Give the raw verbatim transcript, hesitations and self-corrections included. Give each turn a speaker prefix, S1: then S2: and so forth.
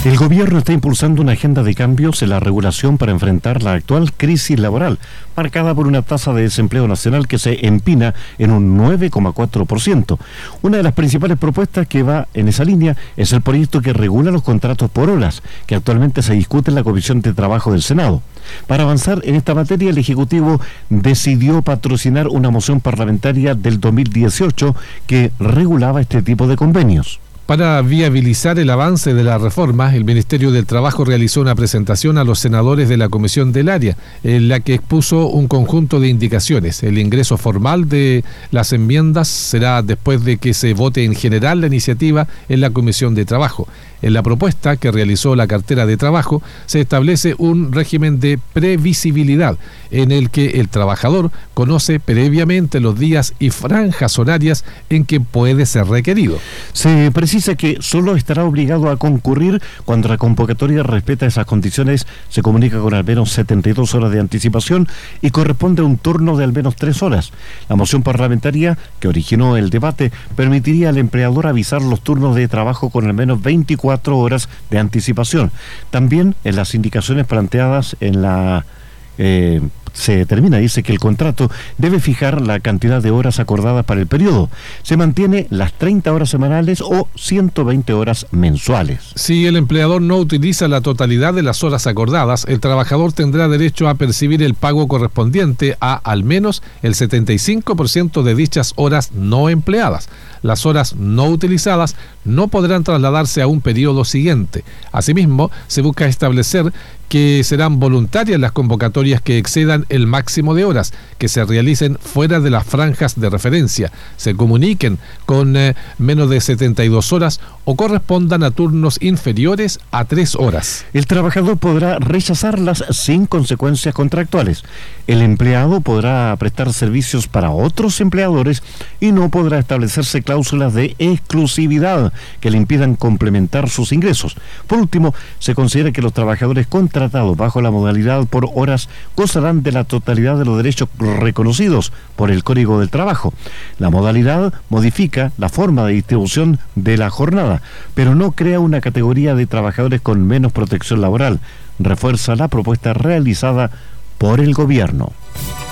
S1: El gobierno está impulsando una agenda de cambios en la regulación para enfrentar la actual crisis laboral, marcada por una tasa de desempleo nacional que se empina en un nueve coma cuatro por ciento. Una de las principales propuestas que va en esa línea es el proyecto que regula los contratos por horas, que actualmente se discute en la Comisión de Trabajo del Senado. Para avanzar en esta materia, el Ejecutivo decidió patrocinar una moción parlamentaria del dos mil dieciocho que regulaba este tipo de convenios.
S2: Para viabilizar el avance de la reforma, el Ministerio del Trabajo realizó una presentación a los senadores de la Comisión del Área, en la que expuso un conjunto de indicaciones. El ingreso formal de las enmiendas será después de que se vote en general la iniciativa en la Comisión de Trabajo. En la propuesta que realizó la cartera de trabajo se establece un régimen de previsibilidad en el que el trabajador conoce previamente los días y franjas horarias en que puede ser requerido.
S1: Se precisa que solo estará obligado a concurrir cuando la convocatoria respeta esas condiciones, se comunica con al menos setenta y dos horas de anticipación y corresponde a un turno de al menos tres horas. La moción parlamentaria que originó el debate permitiría al empleador avisar los turnos de trabajo con al menos veinticuatro horas de anticipación. También en las indicaciones planteadas en la eh, se determina, dice que el contrato debe fijar la cantidad de horas acordadas para el periodo. Se mantiene las treinta horas semanales o ciento veinte horas mensuales.
S2: Si el empleador no utiliza la totalidad de las horas acordadas, el trabajador tendrá derecho a percibir el pago correspondiente a al menos el setenta y cinco por ciento de dichas horas no empleadas. Las horas no utilizadas no podrán trasladarse a un periodo siguiente. Asimismo, se busca establecer que serán voluntarias las convocatorias que excedan el máximo de horas, que se realicen fuera de las franjas de referencia, se comuniquen con eh, menos de setenta y dos horas o correspondan a turnos inferiores a tres horas.
S1: El trabajador podrá rechazarlas sin consecuencias contractuales. El empleado podrá prestar servicios para otros empleadores y no podrá establecerse cláusulas de exclusividad que le impidan complementar sus ingresos. Por último, se considera que los trabajadores contratados bajo la modalidad por horas gozarán de la totalidad de los derechos reconocidos por el Código del Trabajo. La modalidad modifica la forma de distribución de la jornada, pero no crea una categoría de trabajadores con menos protección laboral. Refuerza la propuesta realizada por el gobierno.